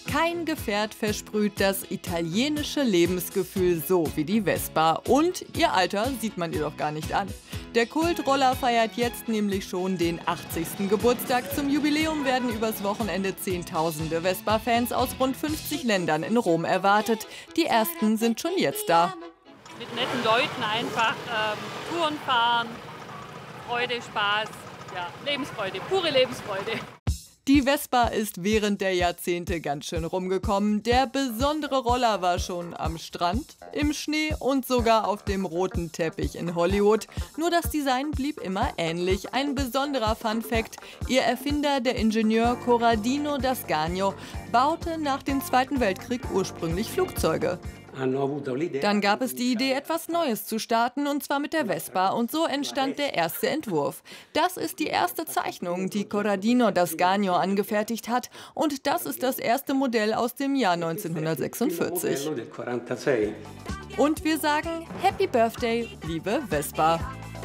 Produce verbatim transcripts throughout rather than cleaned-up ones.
Kein Gefährt versprüht das italienische Lebensgefühl so wie die Vespa. Und ihr Alter sieht man ihr doch gar nicht an. Der Kultroller feiert jetzt nämlich schon den achtzigsten Geburtstag. Zum Jubiläum werden übers Wochenende Zehntausende Vespa-Fans aus rund fünfzig Ländern in Rom erwartet. Die ersten sind schon jetzt da. Mit netten Leuten einfach ähm, Touren fahren, Freude, Spaß, ja, Lebensfreude, pure Lebensfreude. Die Vespa ist während der Jahrzehnte ganz schön rumgekommen. Der besondere Roller war schon am Strand, im Schnee und sogar auf dem roten Teppich in Hollywood. Nur das Design blieb immer ähnlich. Ein besonderer Fun-Fact: Ihr Erfinder, der Ingenieur Corradino da Scagno, baute nach dem Zweiten Weltkrieg ursprünglich Flugzeuge. Dann gab es die Idee, etwas Neues zu starten, und zwar mit der Vespa. Und so entstand der erste Entwurf. Das ist die erste Zeichnung, die Corradino da Scagno angefertigt hat. Und das ist das erste Modell aus dem Jahr neunzehnhundertsechsundvierzig. Und wir sagen Happy Birthday, liebe Vespa.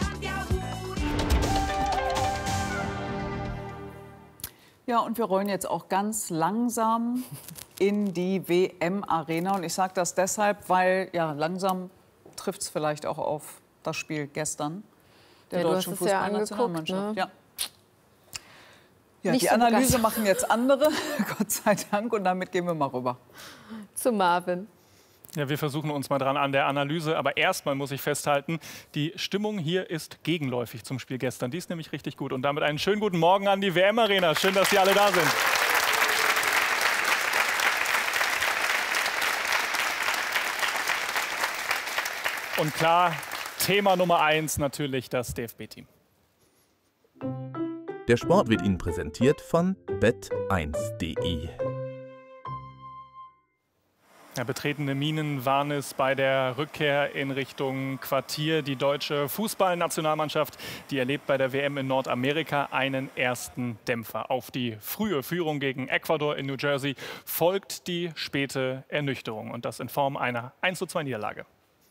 Ja, und wir rollen jetzt auch ganz langsam in die W M-Arena. Und ich sage das deshalb, weil ja, langsam trifft es vielleicht auch auf das Spiel gestern der ja, deutschen Fußballnationalmannschaft. Ja, ja. Ja, Nicht die so Analyse begeistert. machen jetzt andere, Gott sei Dank. Und damit gehen wir mal rüber zu Marvin. Ja, wir versuchen uns mal dran an der Analyse. Aber erstmal muss ich festhalten, die Stimmung hier ist gegenläufig zum Spiel gestern. Die ist nämlich richtig gut. Und damit einen schönen guten Morgen an die W M-Arena. Schön, dass Sie alle da sind. Und klar, Thema Nummer eins natürlich das D F B-Team. Der Sport wird Ihnen präsentiert von bet eins punkt de. Ja, betretene Minen waren es bei der Rückkehr in Richtung Quartier. Die deutsche Fußballnationalmannschaft, die erlebt bei der W M in Nordamerika einen ersten Dämpfer. Auf die frühe Führung gegen Ecuador in New Jersey folgt die späte Ernüchterung. Und das in Form einer eins zu zwei Niederlage.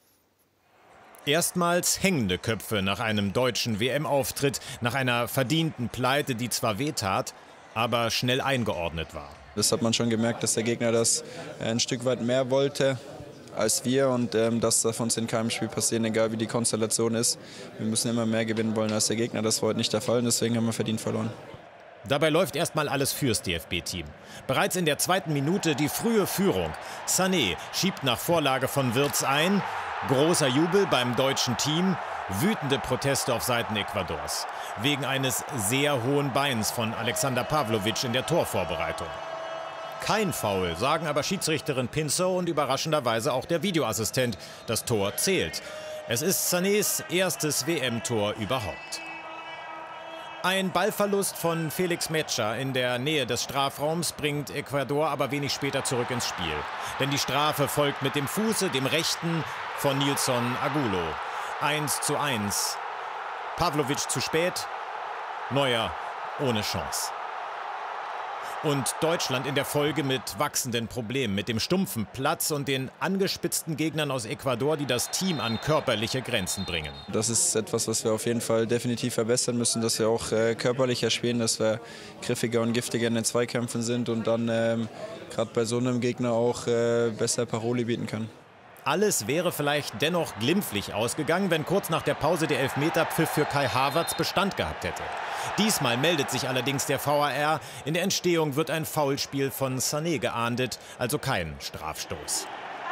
Erstmals hängende Köpfe nach einem deutschen W M-Auftritt, nach einer verdienten Pleite, die zwar wehtat, aber schnell eingeordnet war. Das hat man schon gemerkt, dass der Gegner das ein Stück weit mehr wollte als wir, und ähm, das darf uns in keinem Spiel passieren, egal wie die Konstellation ist. Wir müssen immer mehr gewinnen wollen als der Gegner. Das war heute nicht der Fall, und deswegen haben wir verdient verloren. Dabei läuft erstmal alles fürs D F B-Team. Bereits in der zweiten Minute die frühe Führung. Sané schiebt nach Vorlage von Wirtz ein. Großer Jubel beim deutschen Team. Wütende Proteste auf Seiten Ecuadors. Wegen eines sehr hohen Beins von Alexander Pavlovic in der Torvorbereitung. Kein Foul, sagen aber Schiedsrichterin Pinso und überraschenderweise auch der Videoassistent. Das Tor zählt. Es ist Sanés erstes W M-Tor überhaupt. Ein Ballverlust von Felix Mecha in der Nähe des Strafraums bringt Ecuador aber wenig später zurück ins Spiel. Denn die Strafe folgt mit dem Fuße, dem rechten, von Nilson Agulo. eins zu eins. Pavlovic zu spät, Neuer ohne Chance. Und Deutschland in der Folge mit wachsenden Problemen, mit dem stumpfen Platz und den angespitzten Gegnern aus Ecuador, die das Team an körperliche Grenzen bringen. Das ist etwas, was wir auf jeden Fall definitiv verbessern müssen, dass wir auch äh, körperlicher spielen, dass wir griffiger und giftiger in den Zweikämpfen sind und dann ähm, gerade bei so einem Gegner auch äh, besser Paroli bieten können. Alles wäre vielleicht dennoch glimpflich ausgegangen, wenn kurz nach der Pause der Elfmeterpfiff für Kai Havertz Bestand gehabt hätte. Diesmal meldet sich allerdings der V A R. In der Entstehung wird ein Foulspiel von Sané geahndet, also kein Strafstoß.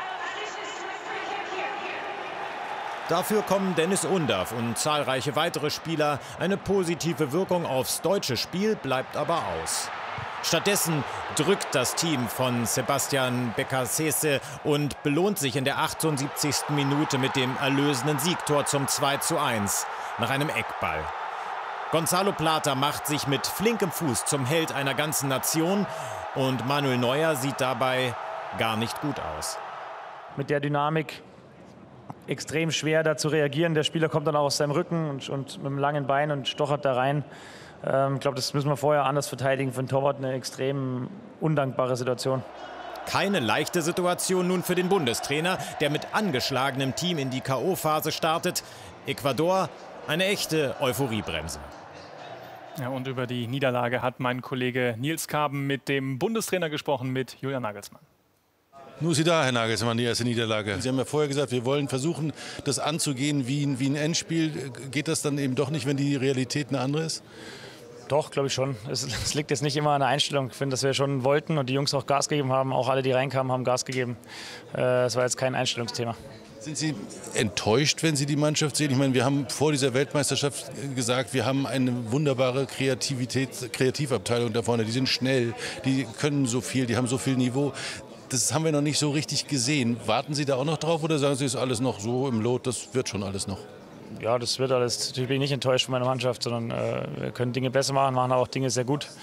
Dafür kommen Dennis Undav und zahlreiche weitere Spieler. Eine positive Wirkung aufs deutsche Spiel bleibt aber aus. Stattdessen drückt das Team von Sebastian Beccacece und belohnt sich in der achtundsiebzigsten Minute mit dem erlösenden Siegtor zum zwei zu eins nach einem Eckball. Gonzalo Plata macht sich mit flinkem Fuß zum Held einer ganzen Nation und Manuel Neuer sieht dabei gar nicht gut aus. Mit der Dynamik extrem schwer da zu reagieren. Der Spieler kommt dann auch aus seinem Rücken und, und mit einem langen Bein und stochert da rein. Ähm, ich glaube, das müssen wir vorher anders verteidigen. Für den Torwart eine extrem undankbare Situation. Keine leichte Situation nun für den Bundestrainer, der mit angeschlagenem Team in die K O-Phase startet. Ecuador eine echte Euphoriebremse. Ja, und über die Niederlage hat mein Kollege Nils Kaben mit dem Bundestrainer gesprochen, mit Julian Nagelsmann. Nur sie da, Herr Nagelsmann, die erste Niederlage. Sie haben ja vorher gesagt, wir wollen versuchen, das anzugehen wie ein, wie ein Endspiel. Geht das dann eben doch nicht, wenn die Realität eine andere ist? Doch, glaube ich schon. Es, es liegt jetzt nicht immer an der Einstellung. Ich finde, dass wir schon wollten und die Jungs auch Gas gegeben haben. Auch alle, die reinkamen, haben Gas gegeben. Es war jetzt kein Einstellungsthema. Sind Sie enttäuscht, wenn Sie die Mannschaft sehen? Ich meine, wir haben vor dieser Weltmeisterschaft gesagt, wir haben eine wunderbare Kreativität, Kreativabteilung da vorne. Die sind schnell, die können so viel, die haben so viel Niveau. Das haben wir noch nicht so richtig gesehen. Warten Sie da auch noch drauf oder sagen Sie, ist alles noch so im Lot, das wird schon alles noch? Ja, das wird alles. Natürlich bin ich nicht enttäuscht von meiner Mannschaft, sondern äh, wir können Dinge besser machen, machen aber auch Dinge sehr gut.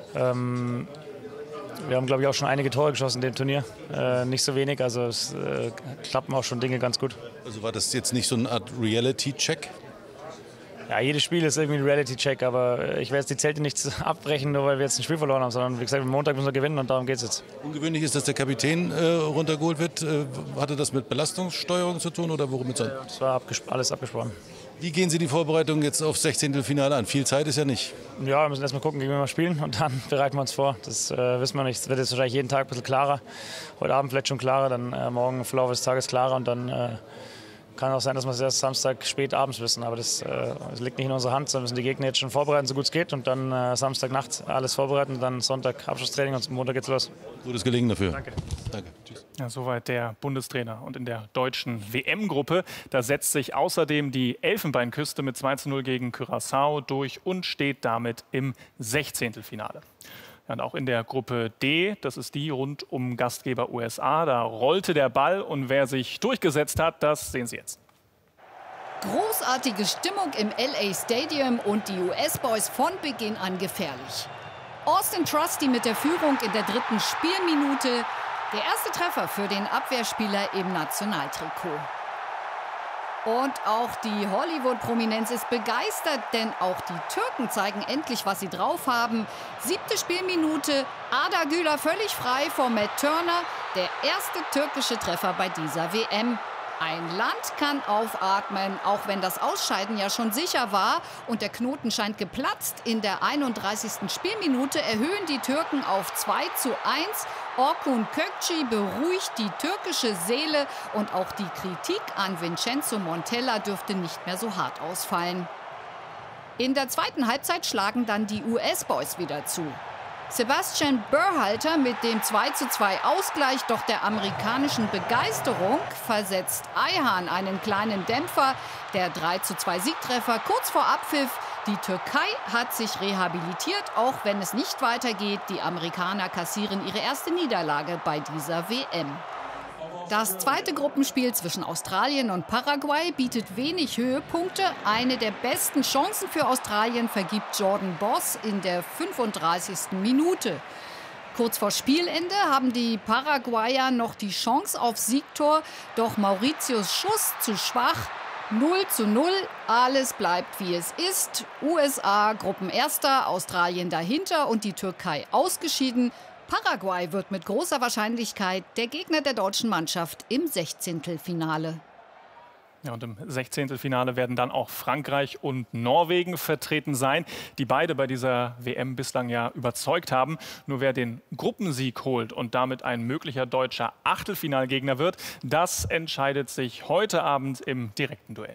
Ähm, wir haben, glaube ich, auch schon einige Tore geschossen in dem Turnier. Äh, nicht so wenig, also es äh, klappen auch schon Dinge ganz gut. Also war das jetzt nicht so eine Art Reality-Check? Ja, jedes Spiel ist irgendwie ein Reality-Check, aber ich werde jetzt die Zelte nicht abbrechen, nur weil wir jetzt ein Spiel verloren haben, sondern wie gesagt, am Montag müssen wir gewinnen und darum geht es jetzt. Ungewöhnlich ist, dass der Kapitän äh, runtergeholt wird. Äh, hatte das mit Belastungssteuerung zu tun oder worum mit so? Ja, das war abges- alles abgesprochen. Wie gehen Sie die Vorbereitung jetzt aufs Sechzehntelfinale an? Viel Zeit ist ja nicht. Ja, wir müssen erst mal gucken, gegen wen wir spielen und dann bereiten wir uns vor. Das äh, wissen wir nicht. Es wird jetzt wahrscheinlich jeden Tag ein bisschen klarer. Heute Abend vielleicht schon klarer, dann äh, morgen im Verlauf des Tages klarer und dann äh, kann auch sein, dass wir es erst Samstag spät abends wissen. Aber das, äh, das liegt nicht in unserer Hand, sondern müssen die Gegner jetzt schon vorbereiten, so gut es geht. Und dann äh, Samstagnacht alles vorbereiten und dann Sonntag Abschlusstraining und Montag geht's los. Gutes Gelingen dafür. Danke. Danke. Tschüss. Ja, soweit der Bundestrainer. Und in der deutschen W M-Gruppe, da setzt sich außerdem die Elfenbeinküste mit zwei zu null gegen Curaçao durch und steht damit im Sechzehntelfinale. Ja, und auch in der Gruppe D, das ist die rund um Gastgeber U S A, da rollte der Ball und wer sich durchgesetzt hat, das sehen Sie jetzt. Großartige Stimmung im L A Stadium und die U S-Boys von Beginn an gefährlich. Austin Trusty mit der Führung in der dritten Spielminute. Der erste Treffer für den Abwehrspieler im Nationaltrikot. Und auch die Hollywood-Prominenz ist begeistert, denn auch die Türken zeigen endlich, was sie drauf haben. Siebte Spielminute, Arda Güler völlig frei vor Matt Turner. Der erste türkische Treffer bei dieser W M. Ein Land kann aufatmen, auch wenn das Ausscheiden ja schon sicher war. Und der Knoten scheint geplatzt. In der einunddreißigsten Spielminute erhöhen die Türken auf zwei zu eins. Orkun Kökçü beruhigt die türkische Seele. Und auch die Kritik an Vincenzo Montella dürfte nicht mehr so hart ausfallen. In der zweiten Halbzeit schlagen dann die U S-Boys wieder zu. Sebastian Berhalter mit dem zwei zu zwei Ausgleich, doch der amerikanischen Begeisterung versetzt Ayhan einen kleinen Dämpfer. Der drei zu zwei Siegtreffer kurz vor Abpfiff. Die Türkei hat sich rehabilitiert, auch wenn es nicht weitergeht. Die Amerikaner kassieren ihre erste Niederlage bei dieser W M. Das zweite Gruppenspiel zwischen Australien und Paraguay bietet wenig Höhepunkte. Eine der besten Chancen für Australien vergibt Jordan Boss in der fünfunddreißigsten Minute. Kurz vor Spielende haben die Paraguayer noch die Chance auf Siegtor, doch Mauritius Schuss zu schwach. null zu null, alles bleibt wie es ist. U S A Gruppenerster, Australien dahinter und die Türkei ausgeschieden. Paraguay wird mit großer Wahrscheinlichkeit der Gegner der deutschen Mannschaft im Sechzehntelfinale. Ja, und im Sechzehntelfinale werden dann auch Frankreich und Norwegen vertreten sein, die beide bei dieser W M bislang ja überzeugt haben. Nur wer den Gruppensieg holt und damit ein möglicher deutscher Achtelfinalgegner wird, das entscheidet sich heute Abend im direkten Duell.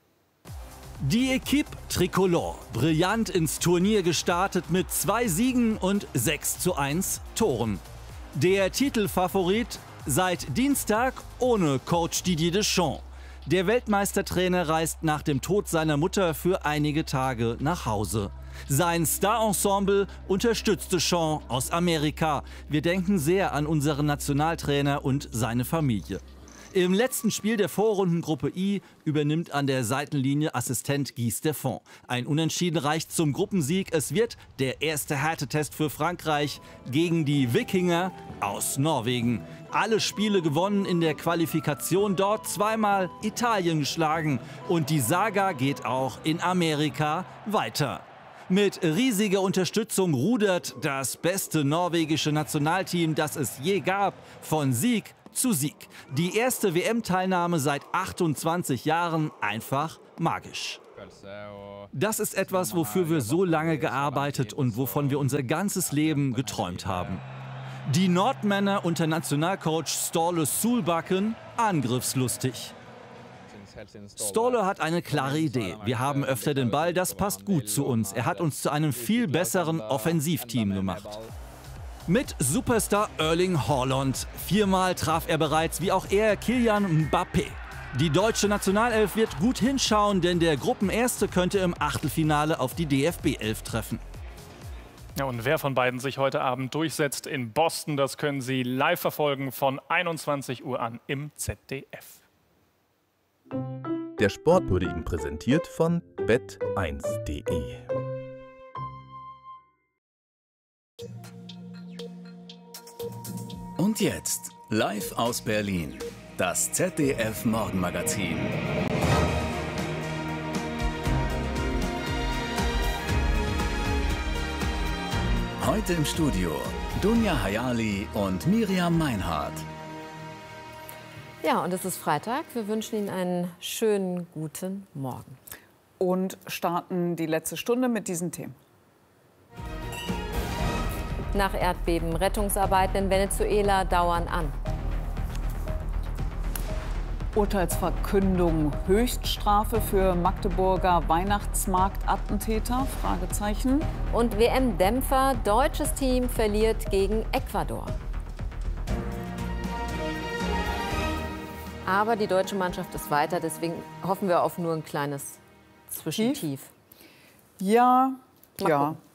Die Equipe Tricolore, brillant ins Turnier gestartet mit zwei Siegen und sechs zu eins Toren. Der Titelfavorit seit Dienstag ohne Coach Didier Deschamps. Der Weltmeistertrainer reist nach dem Tod seiner Mutter für einige Tage nach Hause. Sein Star-Ensemble unterstützt Deschamps aus Amerika. Wir denken sehr an unseren Nationaltrainer und seine Familie. Im letzten Spiel der Vorrundengruppe I übernimmt an der Seitenlinie Assistent Guy Stéphane. Ein Unentschieden reicht zum Gruppensieg. Es wird der erste Härtetest für Frankreich gegen die Wikinger aus Norwegen. Alle Spiele gewonnen in der Qualifikation, dort zweimal Italien geschlagen. Und die Saga geht auch in Amerika weiter. Mit riesiger Unterstützung rudert das beste norwegische Nationalteam, das es je gab, von Sieg zu Sieg. Die erste W M-Teilnahme seit achtundzwanzig Jahren, einfach magisch. Das ist etwas, wofür wir so lange gearbeitet und wovon wir unser ganzes Leben geträumt haben. Die Nordmänner unter Nationalcoach Ståle Solbakken angriffslustig. Ståle hat eine klare Idee. Wir haben öfter den Ball, das passt gut zu uns. Er hat uns zu einem viel besseren Offensivteam gemacht. Mit Superstar Erling Haaland. Viermal traf er bereits, wie auch er, Kylian Mbappé. Die deutsche Nationalelf wird gut hinschauen, denn der Gruppenerste könnte im Achtelfinale auf die D F B elf treffen. Ja, und wer von beiden sich heute Abend durchsetzt in Boston, das können Sie live verfolgen von einundzwanzig Uhr an im Z D F. Der Sport wurde Ihnen präsentiert von bet eins punkt de. Und jetzt, live aus Berlin, das Z D F Morgenmagazin. Heute im Studio Dunja Hayali und Miriam Meinhardt. Ja, und es ist Freitag. Wir wünschen Ihnen einen schönen guten Morgen. Und starten die letzte Stunde mit diesen Themen. Nach Erdbeben. Rettungsarbeiten in Venezuela dauern an. Urteilsverkündung. Höchststrafe für Magdeburger Weihnachtsmarktattentäter? Fragezeichen. Und W M-Dämpfer. Deutsches Team verliert gegen Ecuador. Aber die deutsche Mannschaft ist weiter, deswegen hoffen wir auf nur ein kleines Zwischentief. Ja, Mal ja. gucken.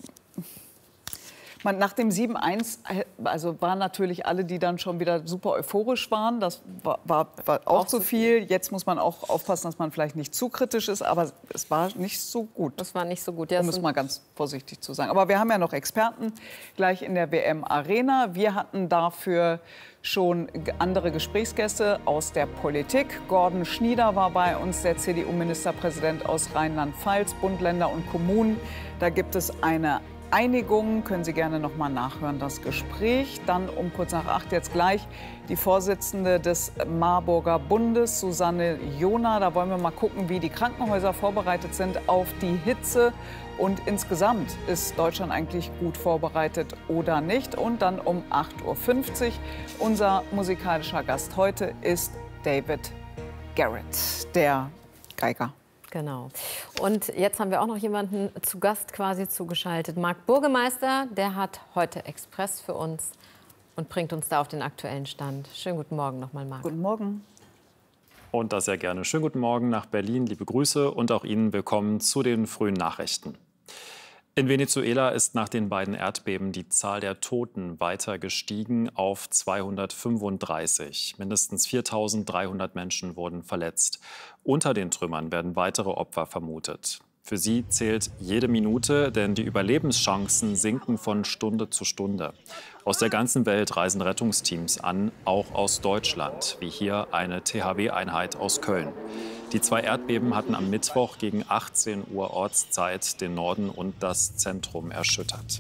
Man, nach dem sieben eins also waren natürlich alle, die dann schon wieder super euphorisch waren. Das war, war, war auch, auch zu viel. viel. Jetzt muss man auch aufpassen, dass man vielleicht nicht zu kritisch ist. Aber es war nicht so gut. Das war nicht so gut. Ja, um es mal ganz vorsichtig zu sagen. Aber wir haben ja noch Experten gleich in der W M-Arena. Wir hatten dafür schon andere Gesprächsgäste aus der Politik. Gordon Schnieder war bei uns, der C D U-Ministerpräsident aus Rheinland-Pfalz, Bund, Länder und Kommunen. Da gibt es eine Einigung, können Sie gerne noch mal nachhören, das Gespräch. Dann um kurz nach acht jetzt gleich die Vorsitzende des Marburger Bundes, Susanne Jona. Da wollen wir mal gucken, wie die Krankenhäuser vorbereitet sind auf die Hitze. Und insgesamt ist Deutschland eigentlich gut vorbereitet oder nicht. Und dann um acht Uhr fünfzig. Unser musikalischer Gast heute ist David Garrett, der Geiger. Genau. Und jetzt haben wir auch noch jemanden zu Gast quasi zugeschaltet. Marc Burgemeister, der hat heute Express für uns und bringt uns da auf den aktuellen Stand. Schönen guten Morgen nochmal, Marc. Guten Morgen. Und das sehr gerne. Schönen guten Morgen nach Berlin. Liebe Grüße und auch Ihnen willkommen zu den frühen Nachrichten. In Venezuela ist nach den beiden Erdbeben die Zahl der Toten weiter gestiegen auf zweihundertfünfunddreißig. Mindestens viertausenddreihundert Menschen wurden verletzt. Unter den Trümmern werden weitere Opfer vermutet. Für sie zählt jede Minute, denn die Überlebenschancen sinken von Stunde zu Stunde. Aus der ganzen Welt reisen Rettungsteams an, auch aus Deutschland, wie hier eine T H W-Einheit aus Köln. Die zwei Erdbeben hatten am Mittwoch gegen achtzehn Uhr Ortszeit den Norden und das Zentrum erschüttert.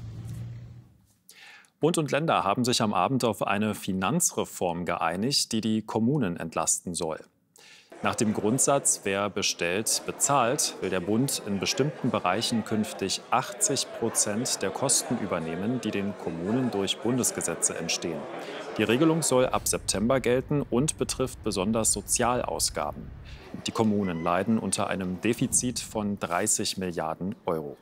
Bund und Länder haben sich am Abend auf eine Finanzreform geeinigt, die die Kommunen entlasten soll. Nach dem Grundsatz, wer bestellt, bezahlt, will der Bund in bestimmten Bereichen künftig achtzig Prozent der Kosten übernehmen, die den Kommunen durch Bundesgesetze entstehen. Die Regelung soll ab September gelten und betrifft besonders Sozialausgaben. Die Kommunen leiden unter einem Defizit von dreißig Milliarden Euro.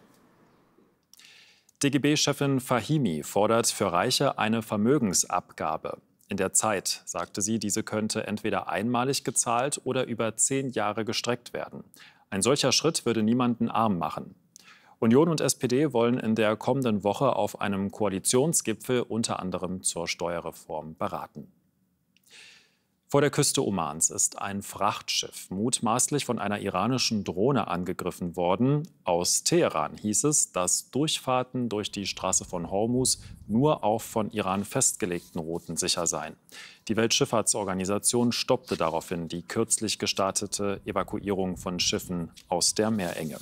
D G B-Chefin Fahimi fordert für Reiche eine Vermögensabgabe. In der Zeit, sagte sie, diese könnte entweder einmalig gezahlt oder über zehn Jahre gestreckt werden. Ein solcher Schritt würde niemanden arm machen. Union und S P D wollen in der kommenden Woche auf einem Koalitionsgipfel unter anderem zur Steuerreform beraten. Vor der Küste Omans ist ein Frachtschiff mutmaßlich von einer iranischen Drohne angegriffen worden. Aus Teheran hieß es, dass Durchfahrten durch die Straße von Hormuz nur auf von Iran festgelegten Routen sicher seien. Die Weltschifffahrtsorganisation stoppte daraufhin die kürzlich gestartete Evakuierung von Schiffen aus der Meerenge.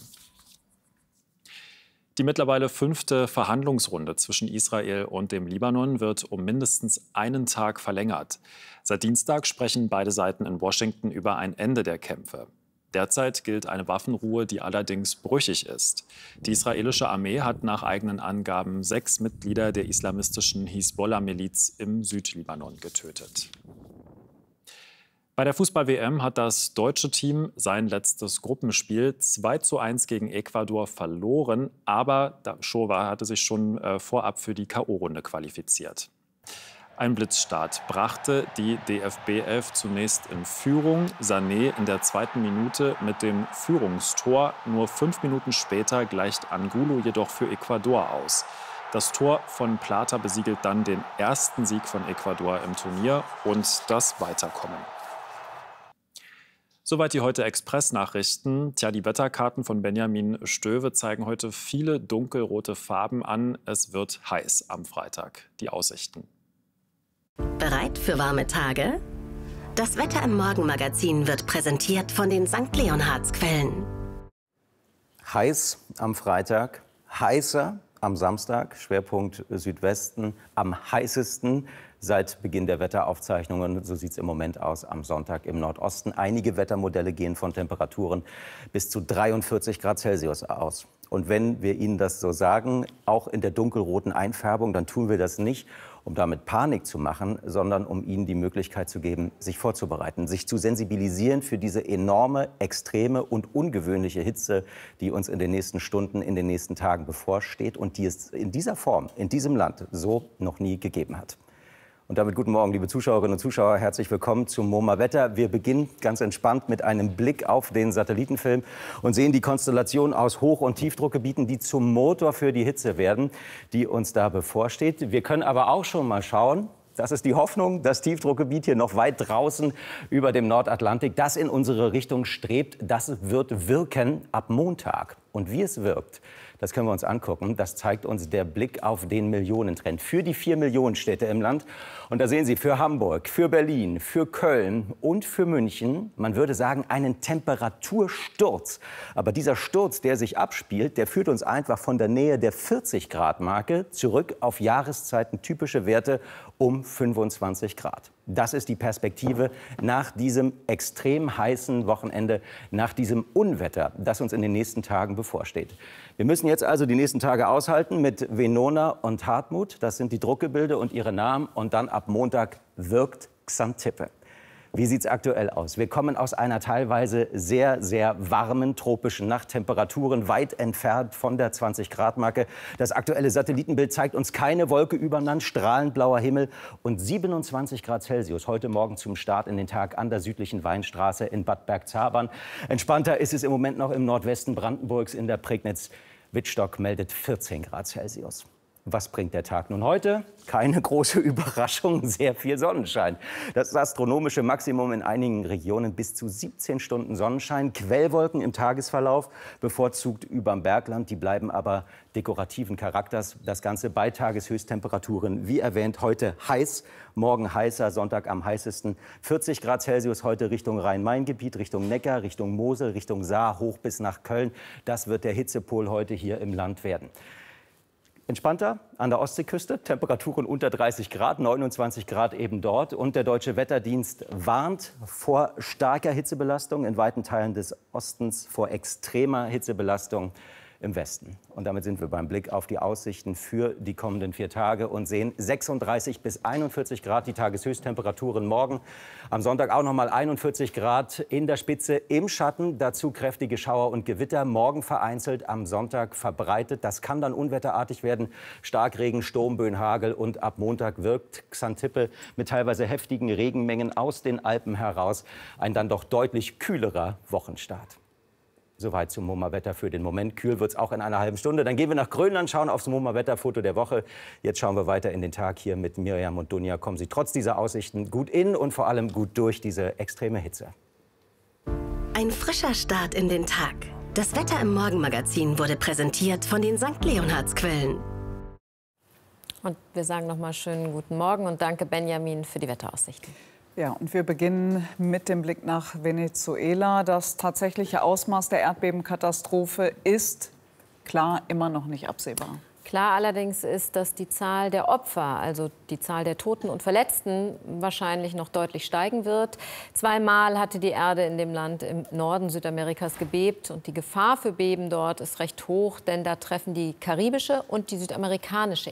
Die mittlerweile fünfte Verhandlungsrunde zwischen Israel und dem Libanon wird um mindestens einen Tag verlängert. Seit Dienstag sprechen beide Seiten in Washington über ein Ende der Kämpfe. Derzeit gilt eine Waffenruhe, die allerdings brüchig ist. Die israelische Armee hat nach eigenen Angaben sechs Mitglieder der islamistischen Hisbollah-Miliz im Südlibanon getötet. Bei der Fußball-W M hat das deutsche Team sein letztes Gruppenspiel zwei zu eins gegen Ecuador verloren, aber Showa hatte sich schon äh, vorab für die K O-Runde qualifiziert. Ein Blitzstart brachte die D F B elf zunächst in Führung. Sané in der zweiten Minute mit dem Führungstor. Nur fünf Minuten später gleicht Angulo jedoch für Ecuador aus. Das Tor von Plata besiegelt dann den ersten Sieg von Ecuador im Turnier und das Weiterkommen. Soweit die heute Express-Nachrichten. Tja, die Wetterkarten von Benjamin Stöwe zeigen heute viele dunkelrote Farben an. Es wird heiß am Freitag. Die Aussichten. Bereit für warme Tage? Das Wetter im Morgenmagazin wird präsentiert von den Sankt Leonhards-Quellen. Heiß am Freitag, heißer am Samstag, Schwerpunkt Südwesten, am heißesten seit Beginn der Wetteraufzeichnungen. So sieht es im Moment aus am Sonntag im Nordosten. Einige Wettermodelle gehen von Temperaturen bis zu dreiundvierzig Grad Celsius aus. Und wenn wir Ihnen das so sagen, auch in der dunkelroten Einfärbung, dann tun wir das nicht, um damit Panik zu machen, sondern um Ihnen die Möglichkeit zu geben, sich vorzubereiten, sich zu sensibilisieren für diese enorme, extreme und ungewöhnliche Hitze, die uns in den nächsten Stunden, in den nächsten Tagen bevorsteht und die es in dieser Form, in diesem Land so noch nie gegeben hat. Und damit guten Morgen, liebe Zuschauerinnen und Zuschauer. Herzlich willkommen zum MoMA Wetter. Wir beginnen ganz entspannt mit einem Blick auf den Satellitenfilm und sehen die Konstellation aus Hoch- und Tiefdruckgebieten, die zum Motor für die Hitze werden, die uns da bevorsteht. Wir können aber auch schon mal schauen. Das ist die Hoffnung, das Tiefdruckgebiet hier noch weit draußen über dem Nordatlantik, das in unsere Richtung strebt, das wird wirken ab Montag. Und wie es wirkt, das können wir uns angucken. Das zeigt uns der Blick auf den Millionentrend für die vier Millionen Städte im Land. Und da sehen Sie für Hamburg, für Berlin, für Köln und für München, man würde sagen, einen Temperatursturz. Aber dieser Sturz, der sich abspielt, der führt uns einfach von der Nähe der vierzig Grad Marke zurück auf Jahreszeiten typische Werte um fünfundzwanzig Grad. Das ist die Perspektive nach diesem extrem heißen Wochenende, nach diesem Unwetter, das uns in den nächsten Tagen bevorsteht. Wir müssen jetzt also die nächsten Tage aushalten mit Venona und Hartmut. Das sind die Druckgebilde und ihre Namen. Und dann ab Montag wirkt Xantippe. Wie sieht es aktuell aus? Wir kommen aus einer teilweise sehr, sehr warmen tropischen Nacht. Temperaturen weit entfernt von der zwanzig Grad Marke. Das aktuelle Satellitenbild zeigt uns keine Wolke über Land, strahlend blauer Himmel und siebenundzwanzig Grad Celsius. Heute Morgen zum Start in den Tag an der südlichen Weinstraße in Bad Bergzabern. Entspannter ist es im Moment noch im Nordwesten Brandenburgs in der Prignitz. Wittstock meldet vierzehn Grad Celsius. Was bringt der Tag nun heute? Keine große Überraschung, sehr viel Sonnenschein. Das astronomische Maximum in einigen Regionen bis zu siebzehn Stunden Sonnenschein. Quellwolken im Tagesverlauf, bevorzugt überm Bergland. Die bleiben aber dekorativen Charakters. Das Ganze bei Tageshöchsttemperaturen, wie erwähnt, heute heiß, morgen heißer, Sonntag am heißesten. vierzig Grad Celsius heute Richtung Rhein-Main-Gebiet, Richtung Neckar, Richtung Mosel, Richtung Saar, hoch bis nach Köln. Das wird der Hitzepol heute hier im Land werden. Entspannter an der Ostseeküste, Temperaturen unter dreißig Grad, neunundzwanzig Grad eben dort. Und der Deutsche Wetterdienst warnt vor starker Hitzebelastung in weiten Teilen des Ostens, vor extremer Hitzebelastung im Westen. Und damit sind wir beim Blick auf die Aussichten für die kommenden vier Tage und sehen sechsunddreißig bis einundvierzig Grad die Tageshöchsttemperaturen morgen. Am Sonntag auch noch mal einundvierzig Grad in der Spitze im Schatten. Dazu kräftige Schauer und Gewitter. Morgen vereinzelt, am Sonntag verbreitet. Das kann dann unwetterartig werden. Starkregen, Sturmböen, Hagel und ab Montag wirkt Xantippe mit teilweise heftigen Regenmengen aus den Alpen heraus. Ein dann doch deutlich kühlerer Wochenstart. Soweit zum MoMA-Wetter für den Moment. Kühl wird es auch in einer halben Stunde. Dann gehen wir nach Grönland, schauen aufs MoMA-Wetter-Foto der Woche. Jetzt schauen wir weiter in den Tag hier mit Miriam und Dunja. Kommen Sie trotz dieser Aussichten gut in und vor allem gut durch diese extreme Hitze. Ein frischer Start in den Tag. Das Wetter im Morgenmagazin wurde präsentiert von den Sankt Leonhards-Quellen. Und wir sagen noch mal schönen guten Morgen und danke Benjamin für die Wetteraussichten. Ja, und wir beginnen mit dem Blick nach Venezuela. Das tatsächliche Ausmaß der Erdbebenkatastrophe ist klar immer noch nicht absehbar. Klar allerdings ist, dass die Zahl der Opfer, also die Zahl der Toten und Verletzten, wahrscheinlich noch deutlich steigen wird. Zweimal hatte die Erde in dem Land im Norden Südamerikas gebebt. Und die Gefahr für Beben dort ist recht hoch, denn da treffen die karibische und die südamerikanische